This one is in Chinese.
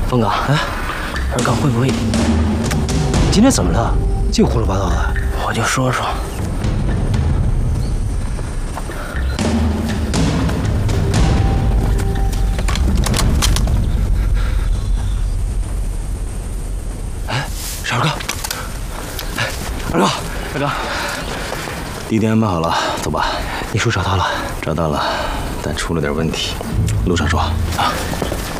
峰哥，哎，二哥会不会？ 今天怎么了？净胡说八道的。 我就说说。 哎，是二哥。哎，二哥， 二哥， 地点安排好了，走吧。 你叔找到了？ 找到了，但出了点问题。路上说啊。